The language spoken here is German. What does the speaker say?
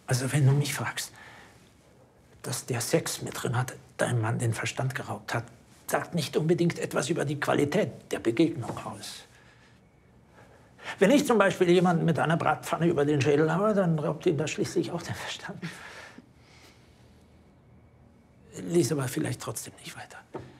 Also wenn du mich fragst, dass der Sex mit Renate deinem Mann den Verstand geraubt hat, sagt nicht unbedingt etwas über die Qualität der Begegnung aus. Wenn ich zum Beispiel jemanden mit einer Bratpfanne über den Schädel haue, dann raubt ihm das schließlich auch den Verstand. Lies aber vielleicht trotzdem nicht weiter.